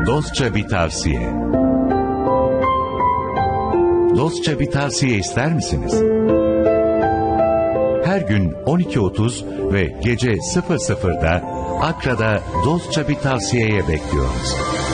Dostça bir tavsiye. Dostça bir tavsiye ister misiniz? Her gün 12.30 ve gece 00'da Akra'da Dostça bir tavsiyeye bekliyoruz.